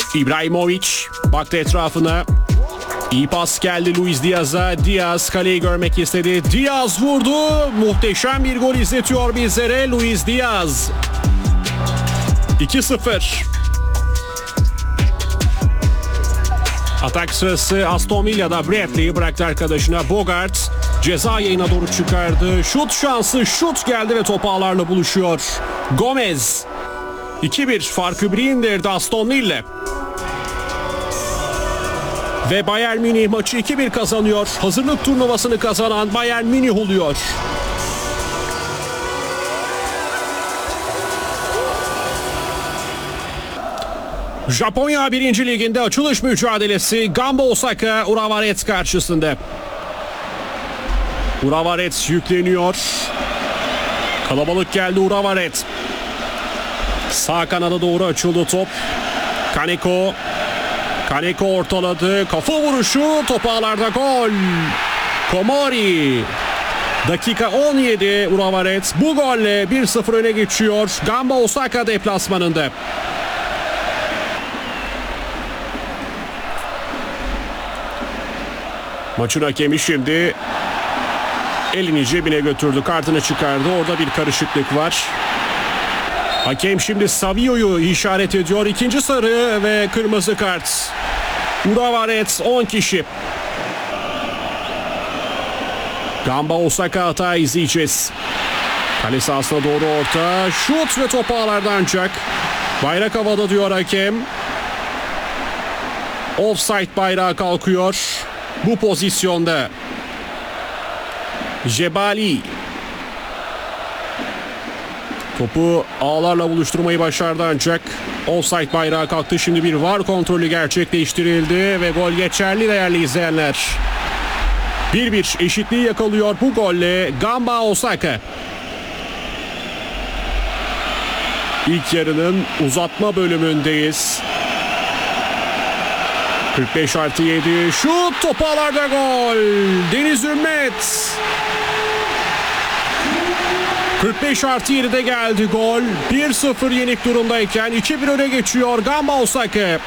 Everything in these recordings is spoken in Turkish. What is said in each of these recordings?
İbrahimovic baktı etrafına. İyi pas geldi Luis Diaz'a. Diaz kaleyi görmek istedi. Diaz vurdu. Muhteşem bir gol izletiyor bizlere Luis Diaz. 2-0. Atak sırası Aston Villa'da. Bradley bıraktı arkadaşına. Bogart ceza yayına doğru çıkardı. Şut şansı, şut geldi ve top ağlarla buluşuyor. Gomez 2-1 farkı bir indirdi Aston Villa. Ve Bayern Münih maçı 2-1 kazanıyor. Hazırlık turnuvasını kazanan Bayern Münih oluyor. Japonya 1. Liginde açılış mücadelesi Gamba Osaka Urawa Reds karşısında. Urawa Reds yükleniyor. Kalabalık geldi Urawa Reds. Sağ kanada doğru açıldı top. Kaneko. Kaneko ortaladı. Kafa vuruşu. Top ağlarda gol. Komori. Dakika 17 Urawa Reds. Bu golle 1-0 öne geçiyor. Gamba Osaka deplasmanında. Maçın hakemi şimdi elini cebine götürdü. Kartını çıkardı. Orada bir karışıklık var. Hakem şimdi Savio'yu işaret ediyor. İkinci sarı ve kırmızı kart. Urawa Reds 10 kişi. Gamba Osaka hata izleyeceğiz. Kale sahasına doğru orta. Şut ve top ağlarda ancak. Bayrak havada diyor hakem. Offside bayrağı kalkıyor. Bu pozisyonda Jebali topu ağlarla buluşturmayı başardı ancak offside bayrağı kalktı. Şimdi bir VAR kontrolü gerçekleştirildi ve gol geçerli değerli izleyenler. 1-1 eşitliği yakalıyor bu golle Gamba Osaka. İlk yarının uzatma bölümündeyiz. 45+7 şut, top ağlarda gol. Deniz Ümmet. 45+7'de geldi gol. 1-0 yenik durumdayken 2-1 öne geçiyor Gamba Osaka.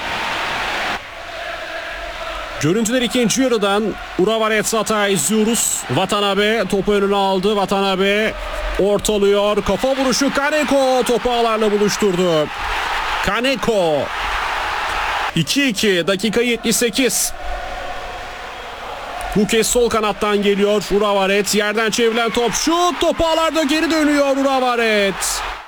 Görüntüler ikinci yarıdan. Urawa Reds hata izliyoruz. Watanabe topu önüne aldı. Watanabe ortalıyor. Kafa vuruşu Kaneko topu ağlarla buluşturdu. Kaneko. 2-2 dakika 78. Bu kez sol kanattan geliyor Urawa Reds. Yerden çevrilen top şut. Top ağlarda geri dönüyor Urawa Reds.